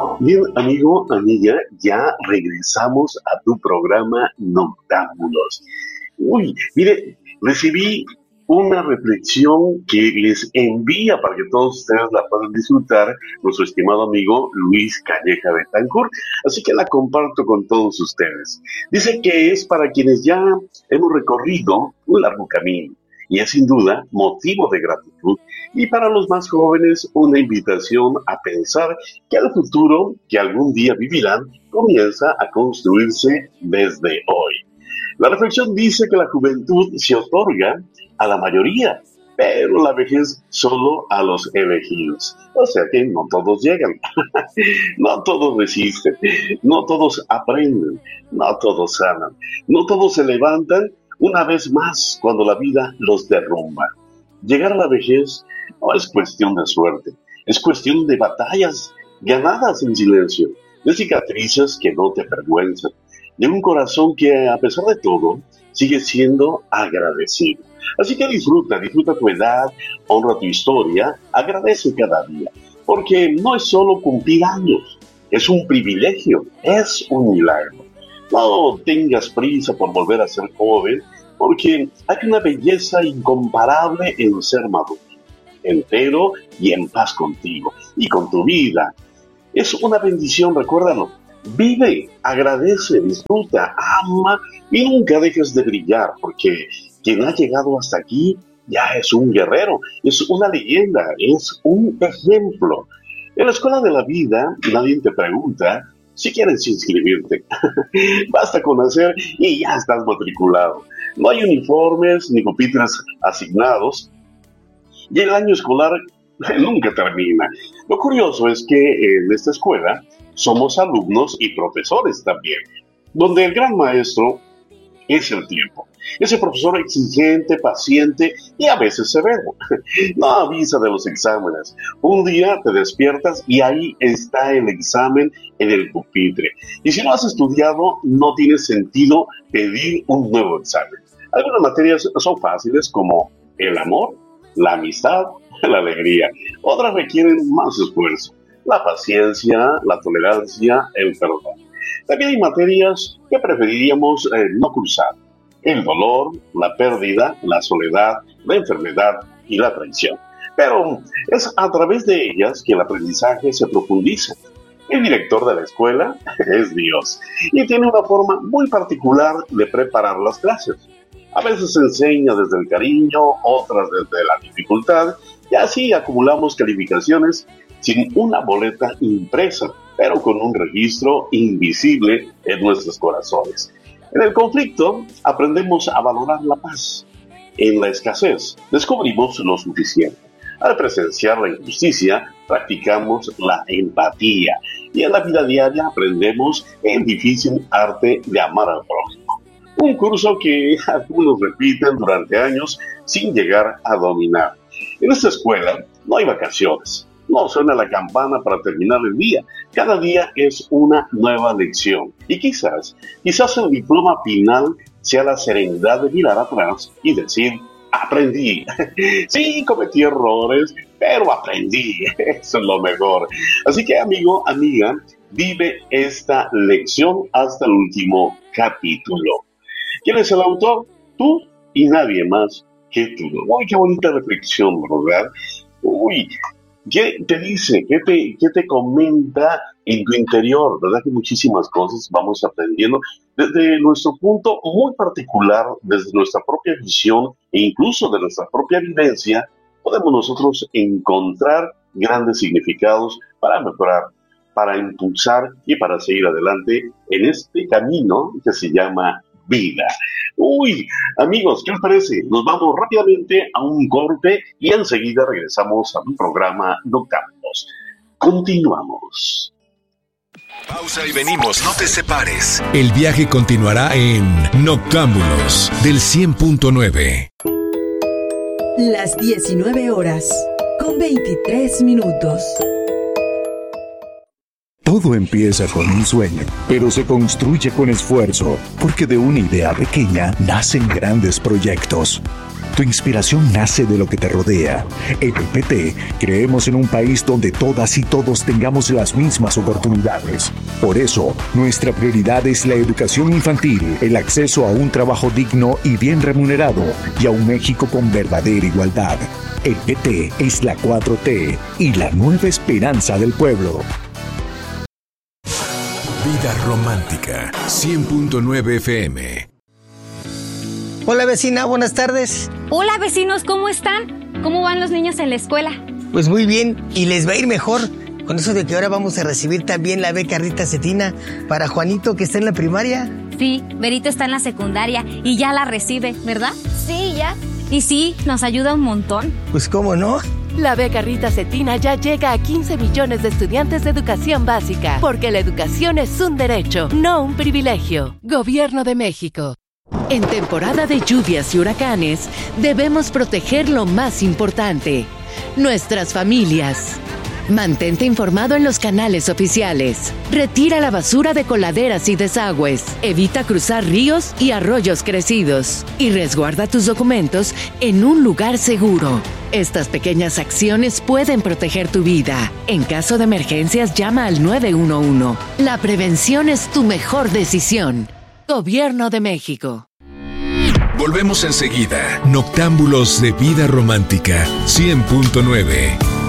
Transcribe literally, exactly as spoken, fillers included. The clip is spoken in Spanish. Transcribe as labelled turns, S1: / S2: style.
S1: Bien, amigo, amiga, ya regresamos a tu programa Noctámbulos. Uy, mire, recibí una reflexión que les envía para que todos ustedes la puedan disfrutar, nuestro estimado amigo Luis Calleja Betancourt. Así que la comparto con todos ustedes. Dice que es para quienes ya hemos recorrido un largo camino y es sin duda motivo de gratitud. Y para los más jóvenes, una invitación a pensar que el futuro que algún día vivirán comienza a construirse desde hoy. La reflexión dice que la juventud se otorga a la mayoría, pero la vejez solo a los elegidos. O sea que no todos llegan, no todos resisten, no todos aprenden, no todos sanan, no todos se levantan una vez más cuando la vida los derrumba. Llegar a la vejez no es cuestión de suerte, es cuestión de batallas ganadas en silencio, de cicatrices que no te avergüenzan, de un corazón que a pesar de todo sigue siendo agradecido. Así que disfruta, disfruta tu edad, honra tu historia, agradece cada día, porque no es solo cumplir años, es un privilegio, es un milagro. No tengas prisa por volver a ser joven, porque hay una belleza incomparable en ser maduro, entero y en paz contigo y con tu vida. Es una bendición, recuérdalo. Vive, agradece, disfruta, ama y nunca dejes de brillar, porque quien ha llegado hasta aquí ya es un guerrero, es una leyenda, es un ejemplo. En la escuela de la vida nadie te pregunta si quieres inscribirte. Basta con hacer y ya estás matriculado. No hay uniformes ni pupitres asignados y el año escolar nunca termina. Lo curioso es que en esta escuela somos alumnos y profesores también, donde el gran maestro es el tiempo. Ese profesor exigente, paciente y a veces severo. No avisa de los exámenes. Un día te despiertas y ahí está el examen en el pupitre. Y si no has estudiado, no tiene sentido pedir un nuevo examen. Algunas materias son fáciles como el amor, la amistad, la alegría. Otras requieren más esfuerzo. La paciencia, la tolerancia, el perdón. También hay materias que preferiríamos eh, no cursar. El dolor, la pérdida, la soledad, la enfermedad y la traición. Pero es a través de ellas que el aprendizaje se profundiza. El director de la escuela es Dios y tiene una forma muy particular de preparar las clases. A veces se enseña desde el cariño, otras desde la dificultad, y así acumulamos calificaciones sin una boleta impresa, pero con un registro invisible en nuestros corazones. En el conflicto aprendemos a valorar la paz. En la escasez descubrimos lo suficiente. Al presenciar la injusticia, practicamos la empatía. Y en la vida diaria aprendemos el difícil arte de amar al prójimo. Un curso que algunos repiten durante años sin llegar a dominar. En esta escuela no hay vacaciones. No suena la campana para terminar el día. Cada día es una nueva lección. Y quizás, quizás el diploma final sea la serenidad de mirar atrás y decir, aprendí. Sí, cometí errores, pero aprendí. Eso es lo mejor. Así que, amigo, amiga, vive esta lección hasta el último capítulo. ¿Quién es el autor? Tú y nadie más que tú. Uy, qué bonita reflexión, ¿verdad? Uy, ¿qué te dice? ¿Qué te, qué te comenta en tu interior? ¿Verdad que muchísimas cosas vamos aprendiendo desde nuestro punto muy particular, desde nuestra propia visión e incluso de nuestra propia vivencia? Podemos nosotros encontrar grandes significados para mejorar, para impulsar y para seguir adelante en este camino que se llama vida. Uy, amigos, ¿qué les parece? Nos vamos rápidamente a un corte y enseguida regresamos a un programa Noctámbulos. Continuamos.
S2: Pausa y venimos, no te separes.
S3: El viaje continuará en Noctámbulos del cien punto nueve.
S4: Las diecinueve horas con veintitrés minutos.
S5: Todo empieza con un sueño, pero se construye con esfuerzo, porque de una idea pequeña nacen grandes proyectos. Tu inspiración nace de lo que te rodea. En el P T creemos en un país donde todas y todos tengamos las mismas oportunidades. Por eso, nuestra prioridad es la educación infantil, el acceso a un trabajo digno y bien remunerado y a un México con verdadera igualdad. El P T es la cuatro T y la nueva esperanza del pueblo.
S3: Vida Romántica, cien punto nueve F M.
S6: Hola vecina, buenas tardes.
S7: Hola vecinos, ¿cómo están? ¿Cómo van los niños en la escuela?
S6: Pues muy bien, y les va a ir mejor con eso de que ahora vamos a recibir también la beca Rita Cetina para Juanito, que está en la primaria.
S7: Sí, Berito está en la secundaria y ya la recibe, ¿verdad?
S8: Sí, ya.
S7: Y sí, nos ayuda un montón.
S6: Pues cómo no.
S9: La beca Rita Cetina ya llega a quince millones de estudiantes de educación básica, porque la educación es un derecho, no un privilegio. Gobierno de México. En temporada de lluvias y huracanes, debemos proteger lo más importante: nuestras familias. Mantente informado en los canales oficiales. Retira la basura de coladeras y desagües. Evita cruzar ríos y arroyos crecidos. Y resguarda tus documentos en un lugar seguro. Estas pequeñas acciones pueden proteger tu vida. En caso de emergencias, llama al nueve uno uno. La prevención es tu mejor decisión. Gobierno de México.
S3: Volvemos enseguida. Noctámbulos de Vida Romántica, cien punto nueve.